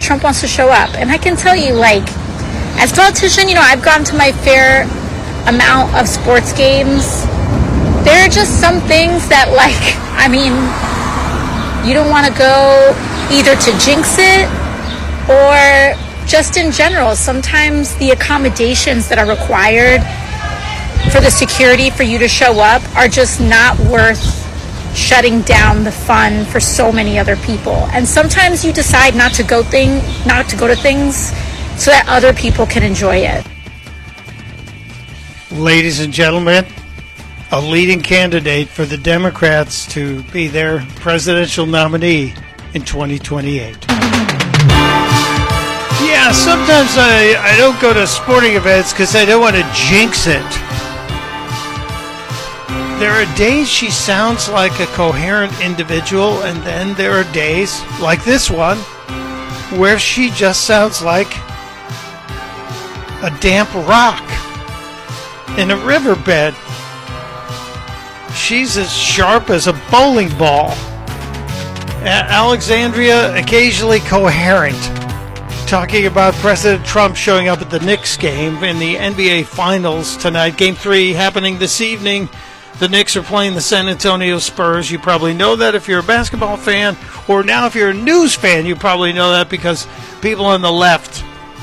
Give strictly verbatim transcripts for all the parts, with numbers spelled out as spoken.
Trump wants to show up. And I can tell you, like, as a politician, you know, I've gone to my fair amount of sports games. There are just some things that, like, I mean, you don't want to go either to jinx it or just in general. Sometimes the accommodations that are required for the security for you to show up are just not worth shutting down the fun for so many other people. And sometimes you decide not to go thing, not to go to things so that other people can enjoy it. Ladies and gentlemen, a leading candidate for the Democrats to be their presidential nominee in twenty twenty-eight. Yeah, sometimes I, I don't go to sporting events because I don't want to jinx it. There are days she sounds like a coherent individual, and then there are days, like this one, where she just sounds like a damp rock in a riverbed. She's as sharp as a bowling ball. Alexandria, occasionally coherent, talking about President Trump showing up at the Knicks game in the N B A Finals tonight. Game three happening this evening. The Knicks are playing the San Antonio Spurs. You probably know that if you're a basketball fan, or now if you're a news fan, you probably know that because people on the left,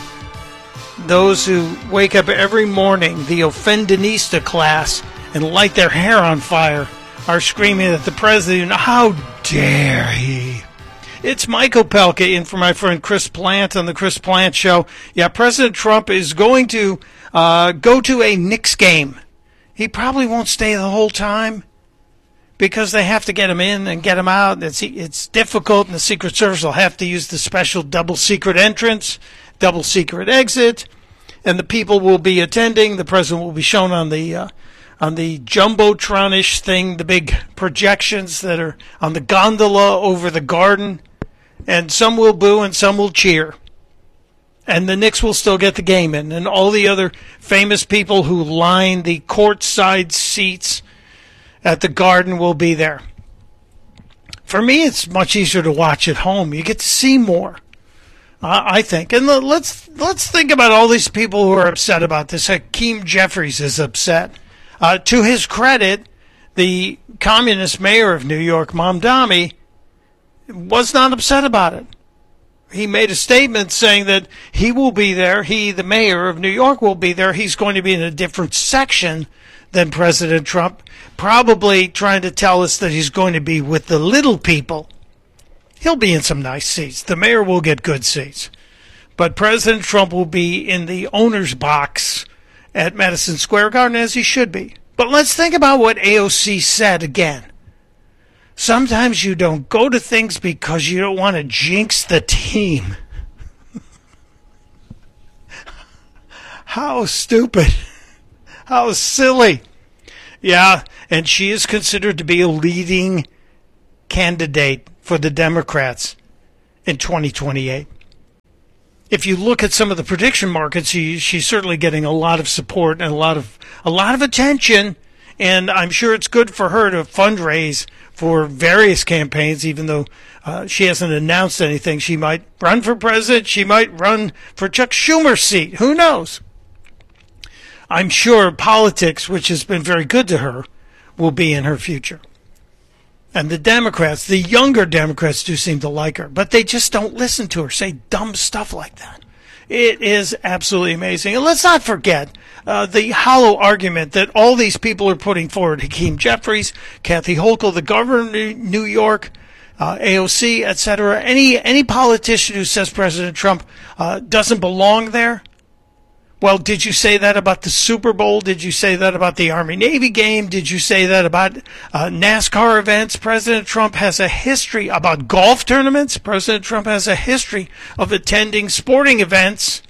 those who wake up every morning, the Offendinista class, and light their hair on fire, are screaming at the president, how dare he? It's Mike Opelka in for my friend Chris Plant on the Chris Plant Show. Yeah, President Trump is going to uh, go to a Knicks game. He probably won't stay the whole time because they have to get him in and get him out. It's, it's difficult, and the Secret Service will have to use the special double secret entrance, double secret exit, and the people will be attending. The president will be shown on the uh, on the Jumbotron-ish thing, the big projections that are on the gondola over the garden, and some will boo and some will cheer. And the Knicks will still get the game in, and all the other famous people who line the courtside seats at the Garden will be there. For me, it's much easier to watch at home. You get to see more, uh, I think. And let's let's think about all these people who are upset about this. Hakeem Jeffries is upset. Uh, to his credit, the communist mayor of New York, Mamdani, was not upset about it. He made a statement saying that he will be there. He, the mayor of New York, will be there. He's going to be in a different section than President Trump, probably trying to tell us that he's going to be with the little people. He'll be in some nice seats. The mayor will get good seats. But President Trump will be in the owner's box at Madison Square Garden, as he should be. But let's think about what A O C said again. Sometimes you don't go to things because you don't want to jinx the team. How stupid. How silly. Yeah, and she is considered to be a leading candidate for the Democrats in twenty twenty-eight. If you look at some of the prediction markets, she, she's certainly getting a lot of support and a lot of a lot of attention, and I'm sure it's good for her to fundraise for various campaigns, even though uh, she hasn't announced anything. She might run for president. She might run for Chuck Schumer's seat. Who knows? I'm sure politics, which has been very good to her, will be in her future. And the Democrats, the younger Democrats, do seem to like her, but they just don't listen to her say dumb stuff like that. It is absolutely amazing. And let's not forget uh, the hollow argument that all these people are putting forward. Hakeem Jeffries, Kathy Hochul, the governor of New York, uh, A O C, et cetera. Any, any politician who says President Trump uh, doesn't belong there, well, did you say that about the Super Bowl? Did you say that about the Army-Navy game? Did you say that about uh, NASCAR events? President Trump has a history about golf tournaments. President Trump has a history of attending sporting events.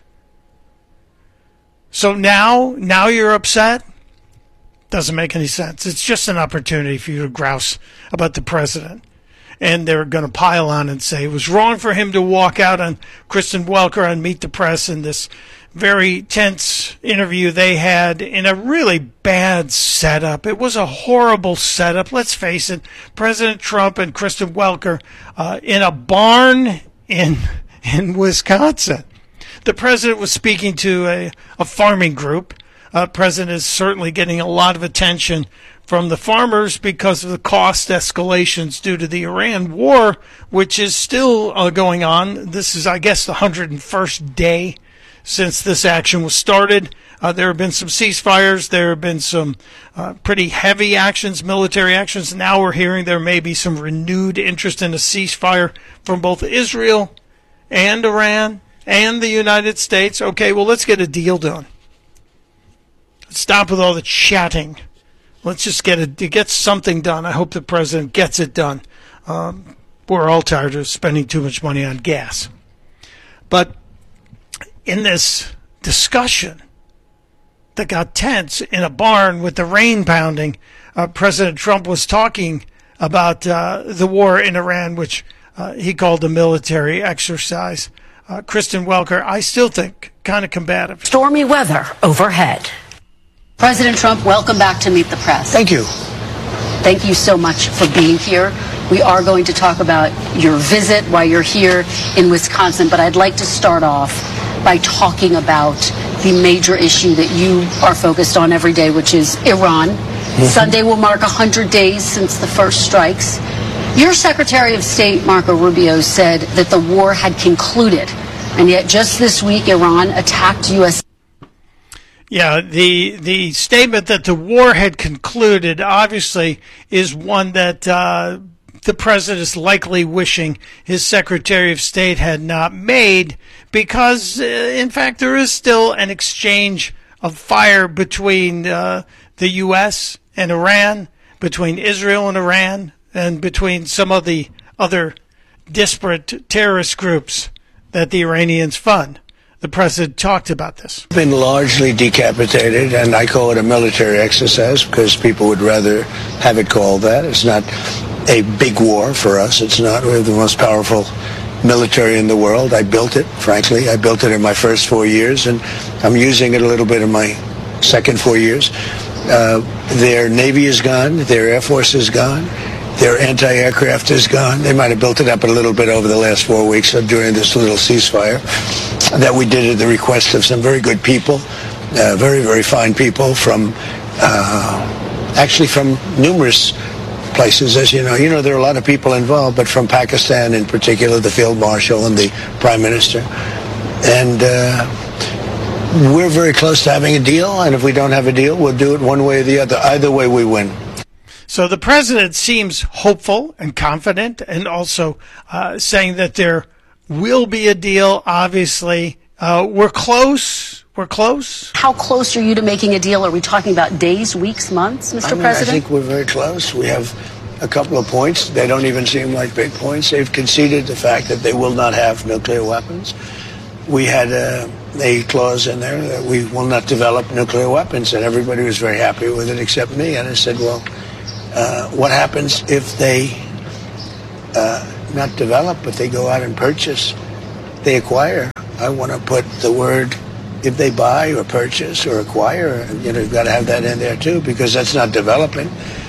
So now, now you're upset? Doesn't make any sense. It's just an opportunity for you to grouse about the president. And they're going to pile on and say it was wrong for him to walk out on Kristen Welker on Meet the Press in this very tense interview they had in a really bad setup. It was a horrible setup. Let's face it. President Trump and Kristen Welker uh, in a barn in in Wisconsin. The president was speaking to a, a farming group. Uh, president is certainly getting a lot of attention from the farmers because of the cost escalations due to the Iran war, which is still uh, going on. This is, I guess, the one hundred first day since this action was started. Uh, there have been some ceasefires. There have been some uh, pretty heavy actions, military actions. Now we're hearing there may be some renewed interest in a ceasefire from both Israel and Iran and the United States. Okay, well, let's get a deal done. Stop with all the chatting. Let's just get a, get something done. I hope the president gets it done. Um, we're all tired of spending too much money on gas. But in this discussion that got tense in a barn with the rain pounding, uh, President Trump was talking about uh, the war in Iran, which uh, he called a military exercise. Uh, Kristen Welker, I still think kind of combative. Stormy weather overhead. President Trump, welcome back to Meet the Press. Thank you. Thank you so much for being here. We are going to talk about your visit while you're here in Wisconsin, but I'd like to start off by talking about the major issue that you are focused on every day, which is Iran. Mm-hmm. Sunday will mark one hundred days since the first strikes. Your Secretary of State, Marco Rubio, said that the war had concluded, and yet just this week, Iran attacked U S Yeah, the the statement that the war had concluded obviously is one that uh, the president is likely wishing his Secretary of State had not made because, uh, in fact, there is still an exchange of fire between uh, the U S and Iran, between Israel and Iran, and between some of the other disparate terrorist groups that the Iranians fund. The president talked about this. Been largely decapitated, and I call it a military exercise because people would rather have it called that. It's not a big war for us. It's not. We have the most powerful military in the world. I built it, frankly. I built it in my first four years, and I'm using it a little bit in my second four years. Uh, their Navy is gone. Their Air Force is gone. Their anti-aircraft is gone. They might have built it up a little bit over the last four weeks during this little ceasefire that we did at the request of some very good people, uh, very, very fine people from, uh, actually from numerous places, as you know. You know, there are a lot of people involved, but from Pakistan in particular, the Field Marshal and the Prime Minister. And uh, we're very close to having a deal, and if we don't have a deal, we'll do it one way or the other. Either way, we win. So the president seems hopeful and confident, and also uh, saying that there will be a deal. Obviously, uh, we're close. We're close. How close are you to making a deal? Are we talking about days, weeks, months, Mister I mean, President? I think we're very close. We have a couple of points. They don't even seem like big points. They've conceded the fact that they will not have nuclear weapons. We had a, a clause in there that we will not develop nuclear weapons, and everybody was very happy with it except me. And I said, well, Uh, what happens if they uh, not develop, but they go out and purchase, they acquire? I want to put the word, if they buy or purchase or acquire, you know, you've got to have that in there too, because that's not developing.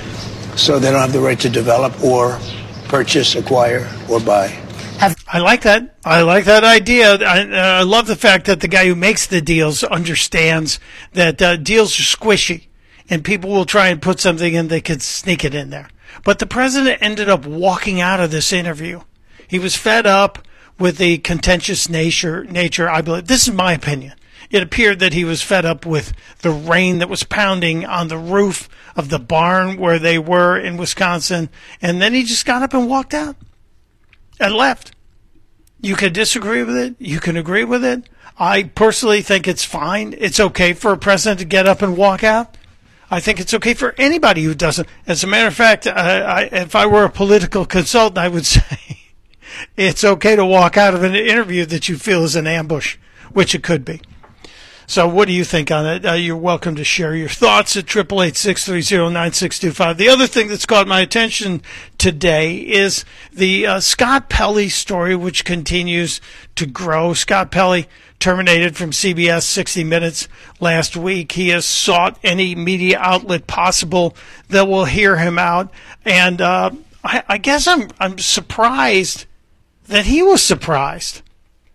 So they don't have the right to develop or purchase, acquire, or buy. I like that. I like that idea. I, uh, I love the fact that the guy who makes the deals understands that uh, deals are squishy. And people will try and put something in, they could sneak it in there. But the president ended up walking out of this interview. He was fed up with the contentious nature, nature, I believe. This is my opinion. It appeared that he was fed up with the rain that was pounding on the roof of the barn where they were in Wisconsin. And then he just got up and walked out and left. You can disagree with it. You can agree with it. I personally think it's fine. It's okay for a president to get up and walk out. I think it's okay for anybody who doesn't. As a matter of fact, I, I, if I were a political consultant, I would say it's okay to walk out of an interview that you feel is an ambush, which it could be. So what do you think on it? Uh, you're welcome to share your thoughts at eight eight eight, six three zero, nine six two five. The other thing that's caught my attention today is the uh, Scott Pelley story, which continues to grow. Scott Pelley terminated from C B S sixty minutes last week. He has sought any media outlet possible that will hear him out. And uh, I, I guess I'm I'm surprised that he was surprised.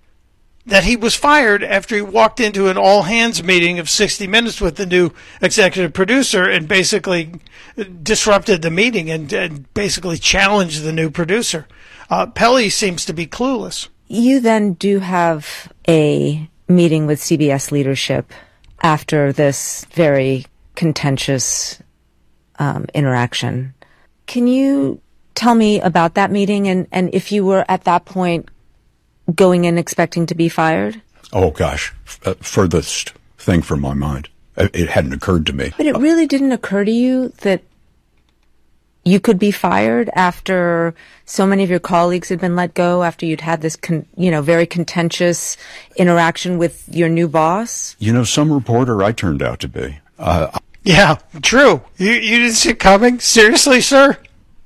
that he was fired after he walked into an all-hands meeting of sixty minutes with the new executive producer and basically disrupted the meeting and, and basically challenged the new producer. Uh, Pelley seems to be clueless. You then do have a meeting with C B S leadership after this very contentious um, interaction. Can you tell me about that meeting and, and if you were at that point going in expecting to be fired? Oh, gosh. Uh, furthest thing from my mind. It hadn't occurred to me. But it really didn't occur to you that you could be fired after so many of your colleagues had been let go, after you'd had this, con- you know, very contentious interaction with your new boss? You know, some reporter I turned out to be. Uh, yeah, true. You, you didn't see it coming? Seriously, sir?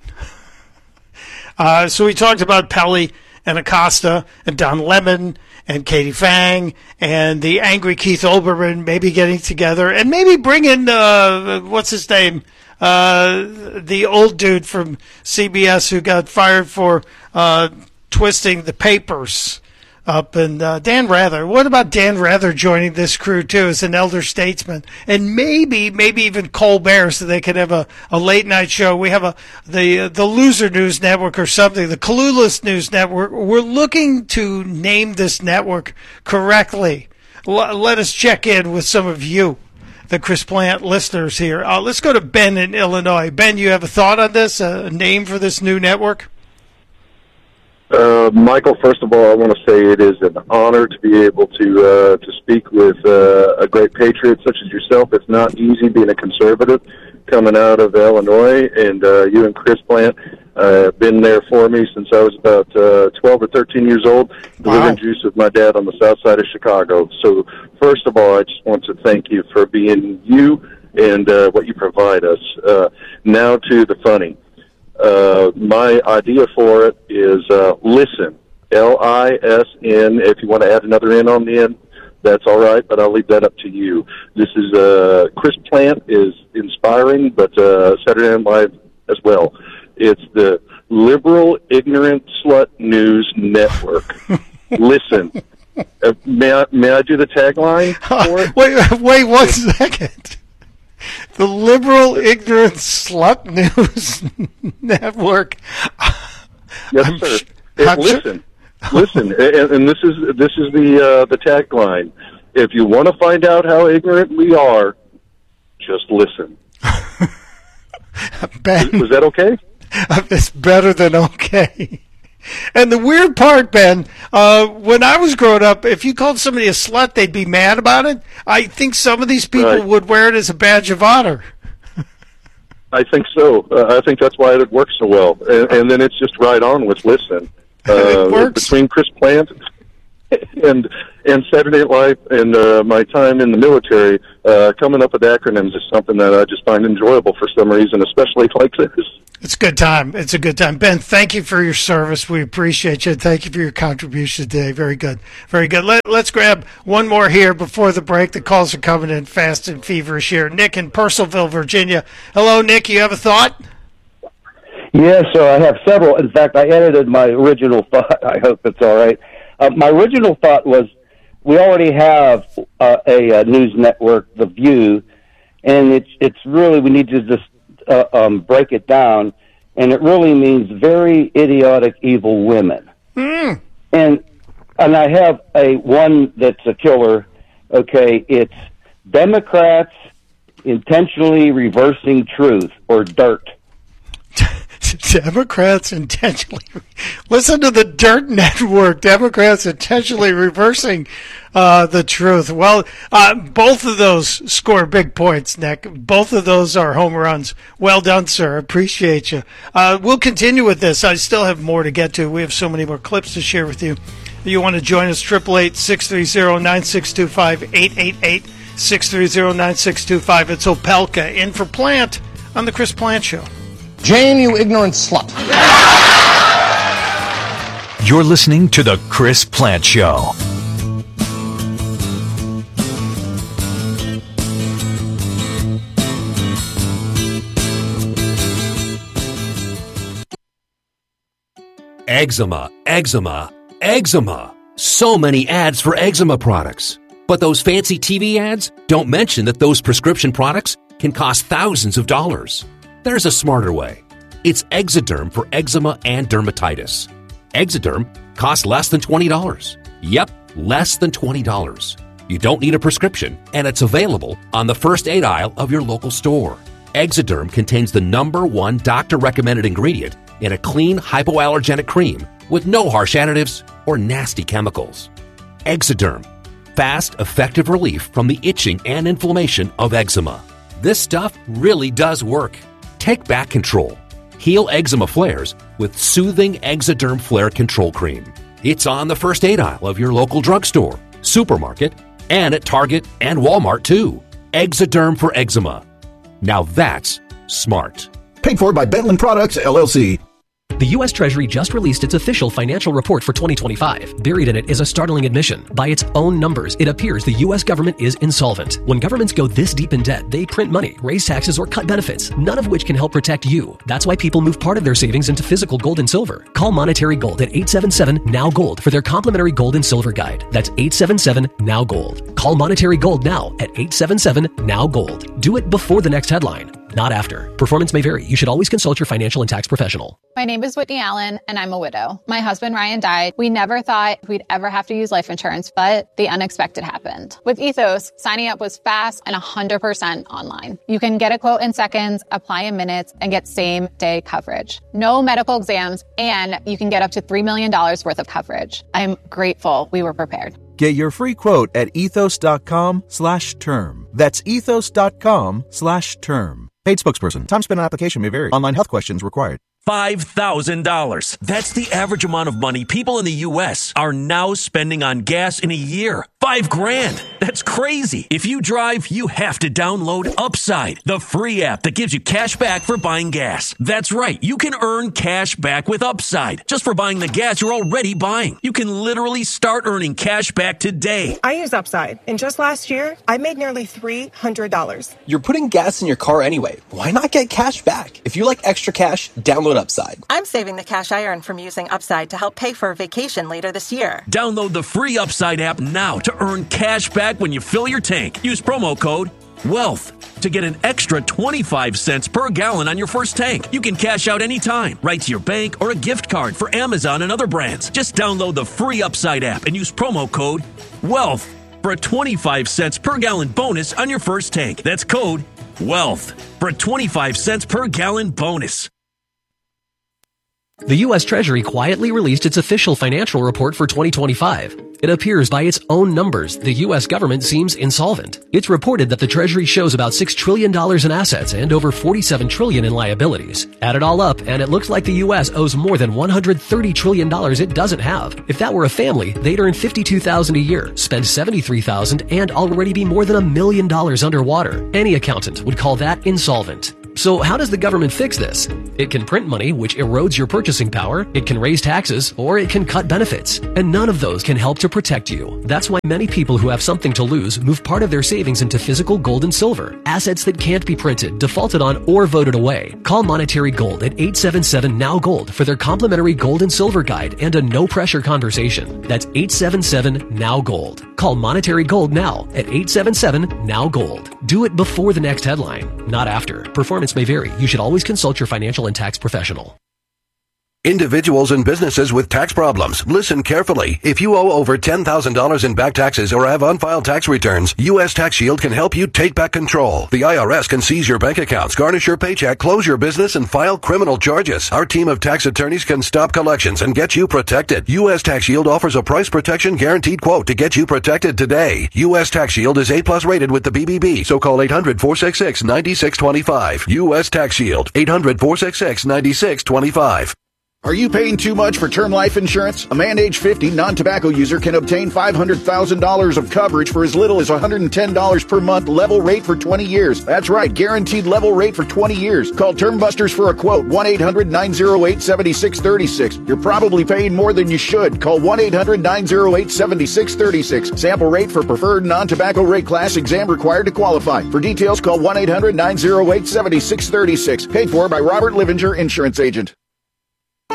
Uh, so we talked about Pelley and Acosta and Don Lemon and Katie Fang and the angry Keith Olbermann maybe getting together and maybe bring in, uh, what's his name? Uh, the old dude from C B S who got fired for uh, twisting the papers up. And uh, Dan Rather. What about Dan Rather joining this crew, too, as an elder statesman? And maybe, maybe even Colbert, so they could have a, a late-night show. We have a the uh, the Loser News Network or something, the Clueless News Network. We're looking to name this network correctly. L- let us check in with some of you, the Chris Plant listeners here. Uh, let's go to Ben in Illinois. Ben, you have a thought on this, a name for this new network? Uh, Michael, first of all, I want to say it is an honor to be able to uh, to speak with uh, a great patriot such as yourself. It's not easy being a conservative coming out of Illinois, and uh, you and Chris Plant uh, have been there for me since I was about uh, twelve or thirteen years old, delivering Wow. juice with my dad on the south side of Chicago. So first of all, I just want to thank you for being you and uh, what you provide us. Uh, now to the funny. Uh, my idea for it is uh, listen, L I S N. If you want to add another N on the end, that's all right, but I'll leave that up to you. This is uh, Chris Plant is inspiring, but uh, Saturday Night Live as well. It's the Liberal Ignorant Slut News Network. Listen, uh, may I may I do the tagline for it? wait, wait one second. The Liberal Ignorant Slut News Network. Yes, I'm sir. sh- It- I'm sure- listen, listen, and, and this is this is the uh, the tagline. If you want to find out how ignorant we are, just listen. Ben, Was that okay? it's better than okay. And the weird part, Ben, uh, when I was growing up, if you called somebody a slut, they'd be mad about it. I think some of these people Right. would wear it as a badge of honor. I think so. Uh, I think that's why it works so well. And, and then it's just right on with listen. Uh, It works. Between Chris Plant and and Saturday Night Live and uh, my time in the military, uh, coming up with acronyms is something that I just find enjoyable for some reason, especially like this. It's a good time. It's a good time. Ben, thank you for your service. We appreciate you. Thank you for your contribution today. Very good. Very good. Let, let's grab one more here before the break. The calls are coming in fast and feverish here. Nick in Purcellville, Virginia. Hello, Nick. You have a thought? Yes, so I have several. In fact, I edited my original thought. I hope it's all right. Uh, my original thought was we already have uh, a, a news network, The View, and it's it's really, we need to just uh, um, break it down, and it really means very idiotic, evil women. Mm. And and I have a one that's a killer. Okay, it's Democrats intentionally reversing truth, or DIRT. Democrats intentionally listen to the Dirt Network. Democrats intentionally reversing uh, the truth. Well, uh, both of those score big points, Nick. Both of those are home runs. Well done, sir. Appreciate you. Uh, we'll continue with this. I still have more to get to. We have so many more clips to share with you. If you want to join us, triple eight six three zero nine six two five, eight eight eight six three zero nine six two five. It's Opelka in for Plant on the Chris Plant Show. Jane, you ignorant slut. You're listening to The Chris Plant Show. Eczema, eczema, eczema. So many ads for eczema products. But those fancy T V ads don't mention that those prescription products can cost thousands of dollars. There's a smarter way. It's Exoderm for eczema and dermatitis. Exoderm costs less than twenty dollars. Yep, less than twenty dollars. You don't need a prescription, and it's available on the first aid aisle of your local store. Exoderm contains the number one doctor-recommended ingredient in a clean, hypoallergenic cream with no harsh additives or nasty chemicals. Exoderm. Fast, effective relief from the itching and inflammation of eczema. This stuff really does work. Take back control. Heal eczema flares with soothing Exoderm Flare Control Cream. It's on the first aid aisle of your local drugstore, supermarket, and at Target and Walmart too. Exoderm for eczema. Now that's smart. Paid for by Bentland Products, L L C. The U S Treasury just released its official financial report for twenty twenty-five. Buried in it is a startling admission. By its own numbers, it appears the U S government is insolvent. When governments go this deep in debt, they print money, raise taxes, or cut benefits, none of which can help protect you. That's why people move part of their savings into physical gold and silver. Call Monetary Gold at eight seven seven, N O W, GOLD for their complimentary gold and silver guide. That's eight seven seven, N O W, GOLD. Call Monetary Gold now at eight seven seven, N O W, GOLD. Do it before the next headline, not after. Performance may vary. You should always consult your financial and tax professional. My name is Whitney Allen, and I'm a widow. My husband, Ryan, died. We never thought we'd ever have to use life insurance, but the unexpected happened. With Ethos, signing up was fast and one hundred percent online. You can get a quote in seconds, apply in minutes, and get same-day coverage. No medical exams, and you can get up to three million dollars worth of coverage. I'm grateful we were prepared. Get your free quote at ethos.com slash term. That's ethos.com slash term. Paid spokesperson. Time spent on application may vary. Online health questions required. five thousand dollars. That's the average amount of money people in the U S are now spending on gas in a year. Five grand. That's crazy. If you drive, you have to download Upside, the free app that gives you cash back for buying gas. That's right. You can earn cash back with Upside just for buying the gas you're already buying. You can literally start earning cash back today. I use Upside, and just last year, I made nearly three hundred dollars. You're putting gas in your car anyway. Why not get cash back? If you like extra cash, download Upside. I'm saving the cash I earn from using Upside to help pay for a vacation later this year. Download the free Upside app now to earn cash back when you fill your tank. Use promo code WEALTH to get an extra twenty-five cents per gallon on your first tank. You can cash out anytime, right to your bank or a gift card for Amazon and other brands. Just download the free Upside app and use promo code WEALTH for a twenty-five cents per gallon bonus on your first tank. That's code WEALTH for a twenty-five cents per gallon bonus. The U S Treasury quietly released its official financial report for twenty twenty-five. It appears by its own numbers, the U S government seems insolvent. It's reported that the Treasury shows about six trillion dollars in assets and over forty-seven trillion dollars in liabilities. Add it all up, and it looks like the U S owes more than one hundred thirty trillion dollars it doesn't have. If that were a family, they'd earn fifty-two thousand dollars a year, spend seventy-three thousand dollars, and already be more than a million dollars underwater. Any accountant would call that insolvent. So how does the government fix this? It can print money, which erodes your purchasing power, it can raise taxes, or it can cut benefits. And none of those can help to protect you. That's why many people who have something to lose move part of their savings into physical gold and silver, assets that can't be printed, defaulted on, or voted away. Call Monetary Gold at eight seven seven, N O W, GOLD for their complimentary gold and silver guide and a no-pressure conversation. That's eight seven seven, N O W, GOLD. Call Monetary Gold now at eight seven seven, N O W, GOLD. Do it before the next headline, not after. Performance may vary. You should always consult your financial and tax professional. Individuals and businesses with tax problems, listen carefully. If you owe over ten thousand dollars in back taxes or have unfiled tax returns, U S Tax Shield can help you take back control. The I R S can seize your bank accounts, garnish your paycheck, close your business, and file criminal charges. Our team of tax attorneys can stop collections and get you protected. U S Tax Shield offers a price protection guaranteed quote to get you protected today. U S Tax Shield is A plus rated with the B B B, so call eight hundred, four six six, nine six two five. U S Tax Shield, eight hundred, four six six, nine six two five. Are you paying too much for term life insurance? A man age fifty non-tobacco user can obtain five hundred thousand dollars of coverage for as little as one hundred ten dollars per month, level rate for twenty years. That's right, guaranteed level rate for twenty years. Call Term Busters for a quote, one eight hundred, nine oh eight, seven six three six. You're probably paying more than you should. Call one eight hundred, nine oh eight, seven six three six. Sample rate for preferred non-tobacco rate class, exam required to qualify. For details, call one eight hundred, nine oh eight, seven six three six. Paid for by Robert Livinger, Insurance Agent.